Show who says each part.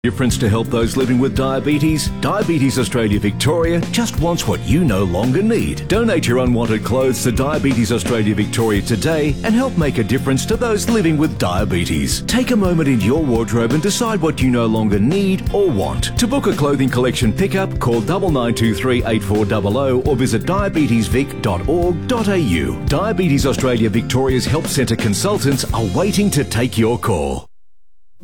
Speaker 1: Difference to help those living with diabetes? Diabetes Australia Victoria just wants what you no longer need. Donate your unwanted clothes to Diabetes Australia Victoria today and help make a difference to those living with diabetes. Take a moment in your wardrobe and decide what you no longer need or want. To book a clothing collection pickup, call 9923 8400 or visit diabetesvic.org.au. Diabetes Australia Victoria's Help Centre consultants are waiting to take your call.